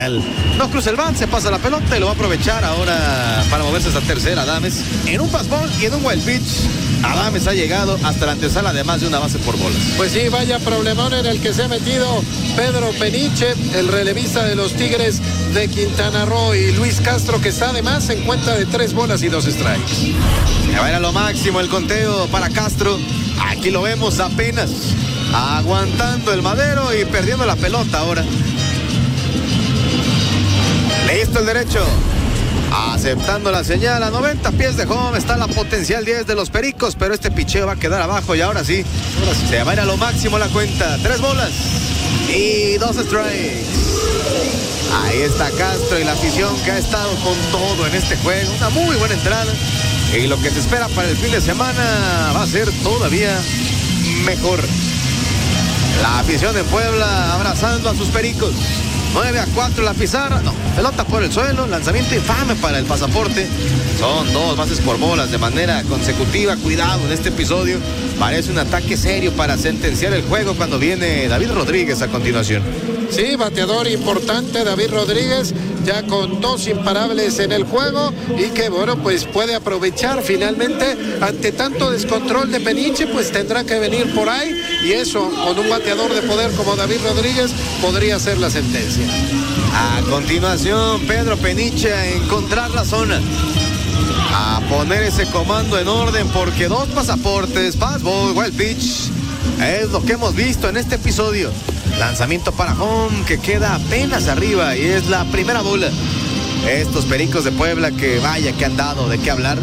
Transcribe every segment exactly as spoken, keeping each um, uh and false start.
No cruza el bat, se pasa la pelota y lo va a aprovechar ahora para moverse hasta tercera. Adames en un fastball y en un wild pitch. Adames ha llegado hasta la antesala de más de una base por bolas. Pues sí, vaya problemón en el que se ha metido Pedro Peniche, el relevista de los Tigres de Quintana Roo, y Luis Castro, que está además en cuenta de tres bolas y dos strikes. Se va a ir a lo máximo el conteo para Castro. Aquí lo vemos apenas aguantando el madero y perdiendo la pelota ahora. Listo el derecho, aceptando la señal a noventa pies de home. Está la potencial diez de los Pericos, pero este picheo va a quedar abajo y ahora sí, ahora sí se va a ir a lo máximo la cuenta. Tres bolas y dos strikes. Ahí está Castro y la afición que ha estado con todo en este juego. Una muy buena entrada y lo que se espera para el fin de semana va a ser todavía mejor. La afición de Puebla abrazando a sus Pericos. nueve a cuatro la pizarra, no, pelota por el suelo, lanzamiento infame para el pasaporte. Son dos bases por bolas de manera consecutiva. Cuidado en este episodio, parece un ataque serio para sentenciar el juego cuando viene David Rodríguez a continuación. Sí, bateador importante David Rodríguez, ya con dos imparables en el juego y que bueno, pues puede aprovechar finalmente ante tanto descontrol de Peniche, pues tendrá que venir por ahí y eso con un bateador de poder como David Rodríguez podría ser la sentencia. A continuación, Pedro Peniche a encontrar la zona, a poner ese comando en orden porque dos pasaportes, fastball, wild pitch, es lo que hemos visto en este episodio. Lanzamiento para home que queda apenas arriba y es la primera bola. Estos Pericos de Puebla que vaya que han dado de qué hablar.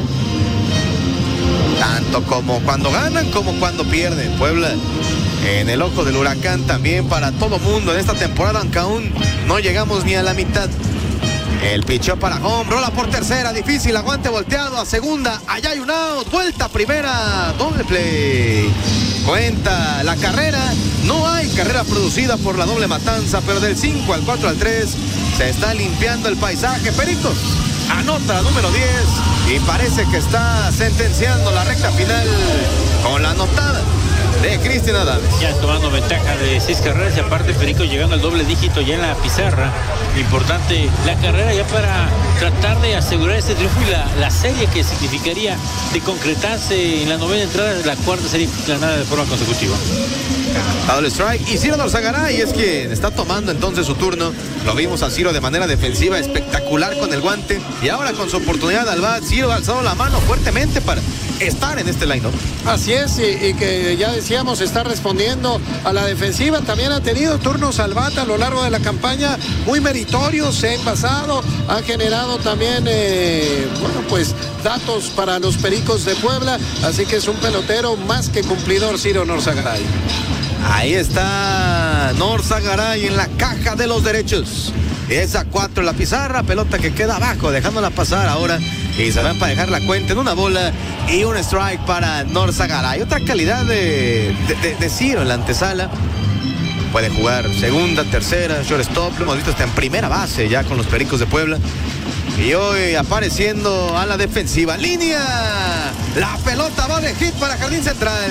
Tanto como cuando ganan como cuando pierden. Puebla en el ojo del huracán también para todo mundo en esta temporada, aunque aún no llegamos ni a la mitad. El picheo para home, rola por tercera, difícil, aguante volteado a segunda, allá hay un out, vuelta a primera, doble play. Cuenta la carrera, no hay carrera producida por la doble matanza, pero del cinco al cuatro al tres se está limpiando el paisaje. Pericos anota la número diez y parece que está sentenciando la recta final con la anotada de Cristian Adames. Ya tomando ventaja de seis carreras y aparte Pericos llegando al doble dígito ya en la pizarra. Importante la carrera ya para tratar de asegurar este triunfo y la, la serie que significaría de concretarse en la novena entrada de la cuarta serie ganada de forma consecutiva. Doble strike y Ciro Norzagaray es quien está tomando entonces su turno. Lo vimos a Ciro de manera defensiva espectacular con el guante y ahora con su oportunidad al bat, Ciro ha alzado la mano fuertemente para estar en este line-up. Así es, y, y que ya decíamos está respondiendo a la defensiva. También ha tenido turnos al bat a lo largo de la campaña muy meritorios, se ha envasado, ha generado también eh, bueno pues datos para los Pericos de Puebla, así que es un pelotero más que cumplidor Ciro Norzagaray. Ahí está Norzagaray en la caja de los derechos. Es a cuatro la pizarra, pelota que queda abajo, dejándola pasar ahora. Y se van para dejar la cuenta en una bola y un strike para Norzagaray. Otra calidad de, de, de, de Ciro en la antesala. Puede jugar segunda, tercera, shortstop. Lo hemos visto hasta en primera base ya con los Pericos de Puebla. Y hoy apareciendo a la defensiva. ¡Línea! La pelota va de hit para Jardín Central.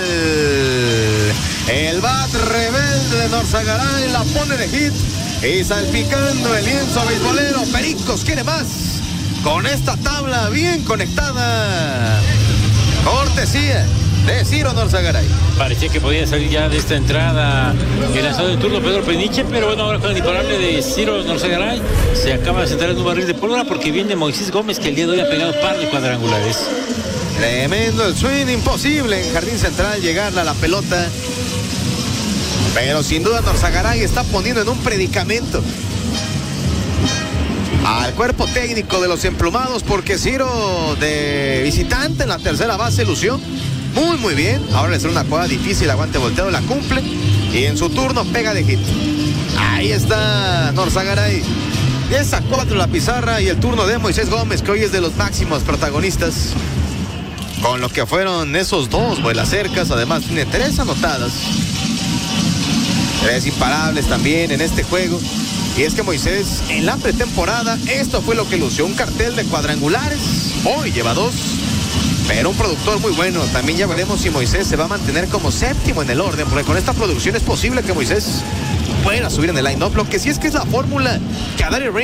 El bat rebelde de Norzagaray la pone de hit. Y salpicando el lienzo beisbolero. Pericos quiere más. Con esta tabla bien conectada. Cortesía de Ciro Norzagaray. Parecía que podía salir ya de esta entrada el lanzador de turno Pedro Peniche, pero bueno, ahora con el imparable de Ciro Norzagaray se acaba de sentar en un barril de pólvora porque viene Moisés Gómez, que el día de hoy ha pegado par de cuadrangulares. Tremendo el swing, imposible en Jardín Central llegarle a la pelota. Pero sin duda Norzagaray está poniendo en un predicamento al cuerpo técnico de los emplumados porque Ciro de visitante en la tercera base lució muy muy bien. Ahora le será una jugada difícil, aguante volteado, la cumple y en su turno pega de hit. Ahí está Norzagaray. diez a cuatro la pizarra y el turno de Moisés Gómez, que hoy es de los máximos protagonistas con lo que fueron esos dos vuelas cercas. Además tiene tres anotadas, tres imparables también en este juego. Y es que Moisés en la pretemporada esto fue lo que lució, un cartel de cuadrangulares. Hoy lleva dos, pero un productor muy bueno. También ya veremos si Moisés se va a mantener como séptimo en el orden, porque con esta producción es posible que Moisés pueda subir en el line-up. Lo que sí es que es la fórmula que a Daddy Ray